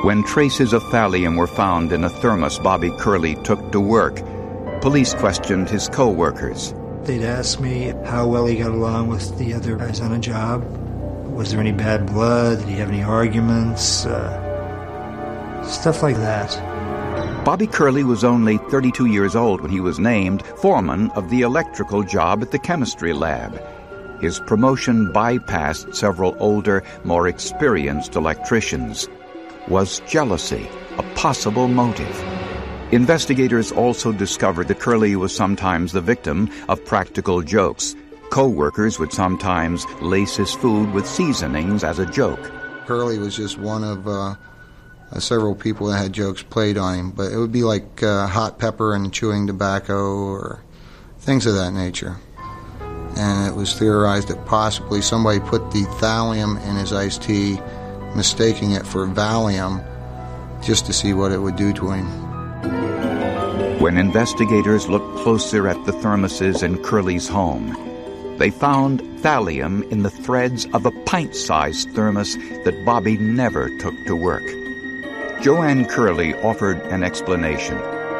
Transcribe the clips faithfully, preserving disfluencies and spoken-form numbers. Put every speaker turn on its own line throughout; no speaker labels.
When traces of thallium were found in a thermos Bobby Curley took to work, police questioned his co-workers.
They'd ask me how well he got along with the other guys on a job. Was there any bad blood? Did he have any arguments? Uh, stuff like that.
Bobby Curley was only thirty-two years old when he was named foreman of the electrical job at the chemistry lab. His promotion bypassed several older, more experienced electricians. Was jealousy a possible motive? Investigators also discovered that Curley was sometimes the victim of practical jokes. Co-workers would sometimes lace his food with seasonings as a joke.
Curley was just one of uh, uh, several people that had jokes played on him, but it would be like uh, hot pepper and chewing tobacco or things of that nature. And it was theorized that possibly somebody put the thallium in his iced tea, mistaking it for Valium, just to see what it would do to him.
When investigators looked closer at the thermoses in Curley's home, they found thallium in the threads of a pint-sized thermos that Bobby never took to work. Joanne Curley offered an explanation.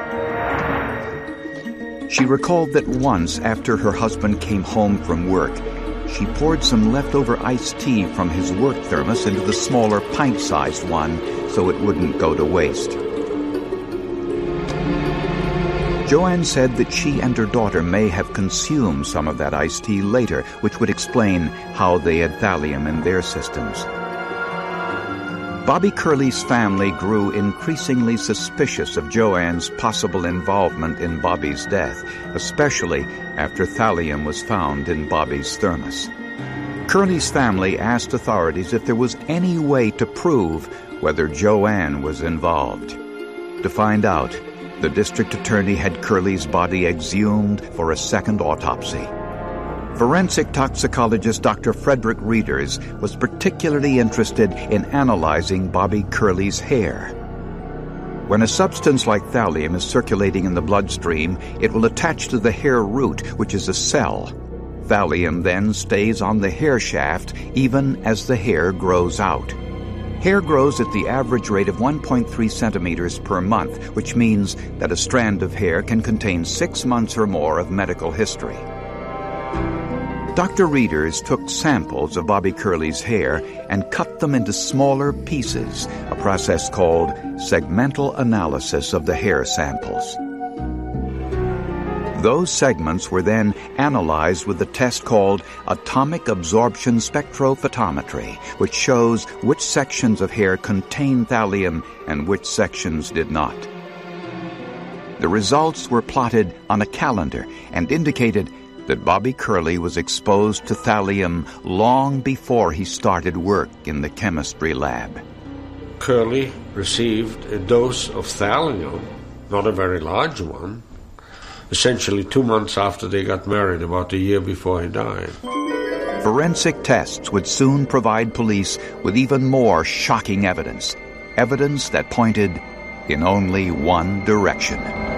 She recalled that once after her husband came home from work, she poured some leftover iced tea from his work thermos into the smaller pint-sized one so it wouldn't go to waste. Joanne said that she and her daughter may have consumed some of that iced tea later, which would explain how they had thallium in their systems. Bobby Curley's family grew increasingly suspicious of Joanne's possible involvement in Bobby's death, especially after thallium was found in Bobby's thermos. Curley's family asked authorities if there was any way to prove whether Joanne was involved. To find out, the district attorney had Curley's body exhumed for a second autopsy. Forensic toxicologist Doctor Frederick Reeders was particularly interested in analyzing Bobby Curley's hair. When a substance like thallium is circulating in the bloodstream, it will attach to the hair root, which is a cell. Thallium then stays on the hair shaft even as the hair grows out. Hair grows at the average rate of one point three centimeters per month, which means that a strand of hair can contain six months or more of medical history. Doctor Reeders took samples of Bobby Curley's hair and cut them into smaller pieces, a process called segmental analysis of the hair samples. Those segments were then analyzed with a test called atomic absorption spectrophotometry, which shows which sections of hair contain thallium and which sections did not. The results were plotted on a calendar and indicated that Bobby Curley was exposed to thallium long before he started work in the chemistry lab.
Curley received a dose of thallium, not a very large one, essentially two months after they got married, about a year before he died.
Forensic tests would soon provide police with even more shocking evidence, evidence that pointed in only one direction.